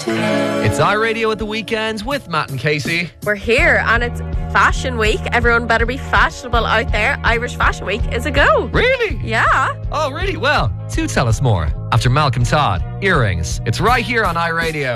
It's iRadio at the weekends with Matt and Casey. We're here and it's Fashion Week. Everyone better be fashionable out there. Irish Fashion Week is a go. Really? Yeah. Oh, really? Well, do tell us more after Malcolm Todd, Earrings. It's right here on iRadio.